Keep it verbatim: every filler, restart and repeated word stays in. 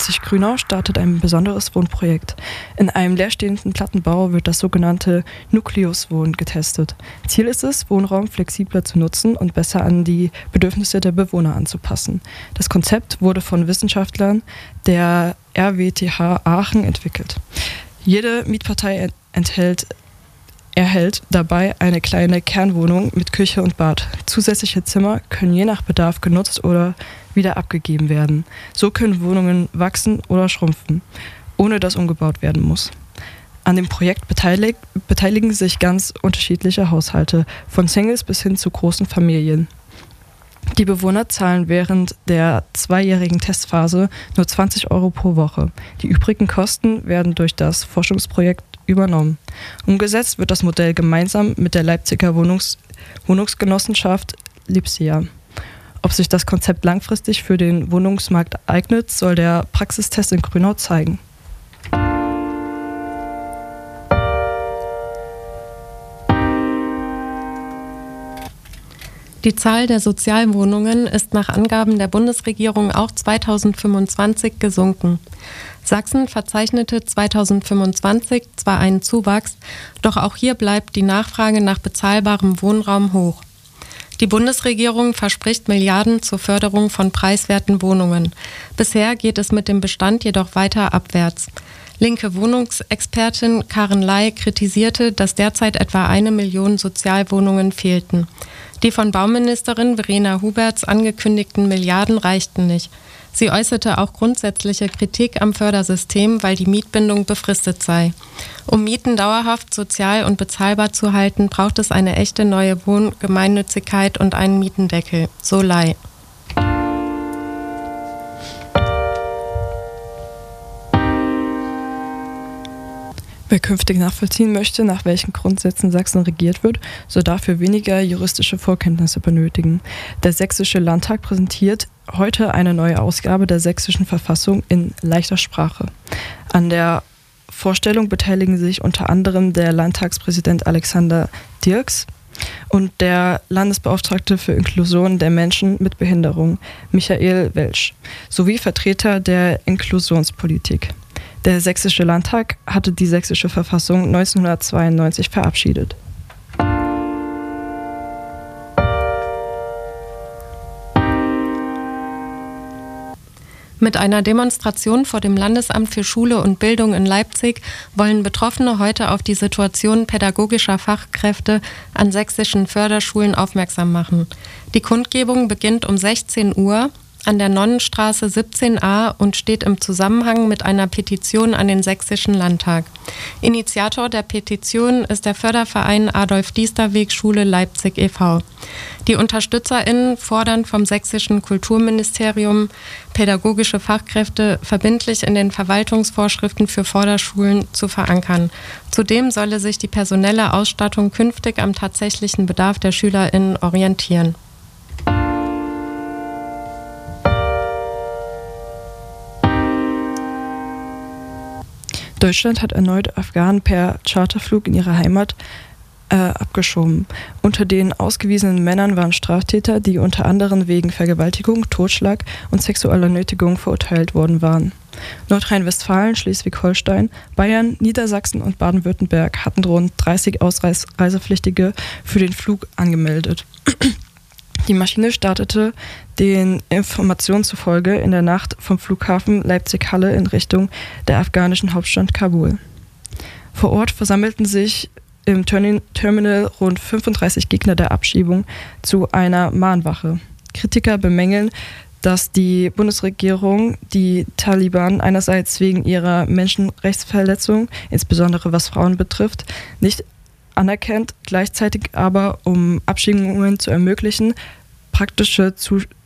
Leipzig-Grünau startet ein besonderes Wohnprojekt. In einem leerstehenden Plattenbau wird das sogenannte Nukleuswohnen getestet. Ziel ist es, Wohnraum flexibler zu nutzen und besser an die Bedürfnisse der Bewohner anzupassen. Das Konzept wurde von Wissenschaftlern der R W T H Aachen entwickelt. Jede Mietpartei enthält erhält dabei eine kleine Kernwohnung mit Küche und Bad. Zusätzliche Zimmer können je nach Bedarf genutzt oder wieder abgegeben werden. So können Wohnungen wachsen oder schrumpfen, ohne dass umgebaut werden muss. An dem Projekt beteilig, beteiligen sich ganz unterschiedliche Haushalte, von Singles bis hin zu großen Familien. Die Bewohner zahlen während der zweijährigen Testphase nur zwanzig Euro pro Woche. Die übrigen Kosten werden durch das Forschungsprojekt übernommen. Umgesetzt wird das Modell gemeinsam mit der Leipziger Wohnungs- Wohnungsgenossenschaft Lipsia. Ob sich das Konzept langfristig für den Wohnungsmarkt eignet, soll der Praxistest in Grünau zeigen. Die Zahl der Sozialwohnungen ist nach Angaben der Bundesregierung auch zweitausendfünfundzwanzig gesunken. Sachsen verzeichnete zweitausendfünfundzwanzig zwar einen Zuwachs, doch auch hier bleibt die Nachfrage nach bezahlbarem Wohnraum hoch. Die Bundesregierung verspricht Milliarden zur Förderung von preiswerten Wohnungen. Bisher geht es mit dem Bestand jedoch weiter abwärts. Linke Wohnungsexpertin Karen Ley kritisierte, dass derzeit etwa eine Million Sozialwohnungen fehlten. Die von Bauministerin Verena Huberts angekündigten Milliarden reichten nicht. Sie äußerte auch grundsätzliche Kritik am Fördersystem, weil die Mietbindung befristet sei. Um Mieten dauerhaft sozial und bezahlbar zu halten, braucht es eine echte neue Wohngemeinnützigkeit und einen Mietendeckel, so Ley. Wer künftig nachvollziehen möchte, nach welchen Grundsätzen Sachsen regiert wird, soll dafür weniger juristische Vorkenntnisse benötigen. Der Sächsische Landtag präsentiert heute eine neue Ausgabe der sächsischen Verfassung in leichter Sprache. An der Vorstellung beteiligen sich unter anderem der Landtagspräsident Alexander Dirks und der Landesbeauftragte für Inklusion der Menschen mit Behinderung, Michael Welsch, sowie Vertreter der Inklusionspolitik. Der Sächsische Landtag hatte die Sächsische Verfassung neunzehnhundertzweiundneunzig verabschiedet. Mit einer Demonstration vor dem Landesamt für Schule und Bildung in Leipzig wollen Betroffene heute auf die Situation pädagogischer Fachkräfte an sächsischen Förderschulen aufmerksam machen. Die Kundgebung beginnt um sechzehn Uhr an der Nonnenstraße siebzehn a und steht im Zusammenhang mit einer Petition an den Sächsischen Landtag. Initiator der Petition ist der Förderverein Adolf-Diester-Weg Schule Leipzig e V Die UnterstützerInnen fordern vom sächsischen Kulturministerium, pädagogische Fachkräfte verbindlich in den Verwaltungsvorschriften für Förderschulen zu verankern. Zudem solle sich die personelle Ausstattung künftig am tatsächlichen Bedarf der SchülerInnen orientieren. Deutschland hat erneut Afghanen per Charterflug in ihre Heimat äh, abgeschoben. Unter den ausgewiesenen Männern waren Straftäter, die unter anderem wegen Vergewaltigung, Totschlag und sexueller Nötigung verurteilt worden waren. Nordrhein-Westfalen, Schleswig-Holstein, Bayern, Niedersachsen und Baden-Württemberg hatten rund dreißig Ausreisepflichtige für den Flug angemeldet. Die Maschine startete den Informationen zufolge in der Nacht vom Flughafen Leipzig-Halle in Richtung der afghanischen Hauptstadt Kabul. Vor Ort versammelten sich im Terminal rund fünfunddreißig Gegner der Abschiebung zu einer Mahnwache. Kritiker bemängeln, dass die Bundesregierung die Taliban einerseits wegen ihrer Menschenrechtsverletzung, insbesondere was Frauen betrifft, nicht anerkennt, gleichzeitig aber, um Abschiebungen zu ermöglichen, praktische